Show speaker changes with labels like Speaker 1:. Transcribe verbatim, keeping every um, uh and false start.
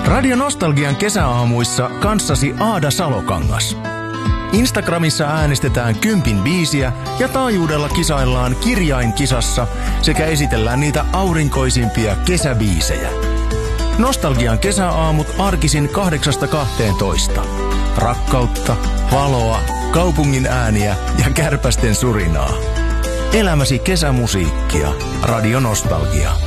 Speaker 1: Radio Nostalgian kesäaamuissa kanssasi Aada Salokangas. Instagramissa äänestetään kympin biisiä ja taajuudella kisaillaan kirjainkisassa sekä esitellään niitä aurinkoisimpia kesäbiisejä. Nostalgian kesäaamut arkisin kahdeksasta kahteentoista. Rakkautta, valoa, kaupungin ääniä ja kärpästen surinaa. Elämäsi kesämusiikkia. Radio Nostalgia.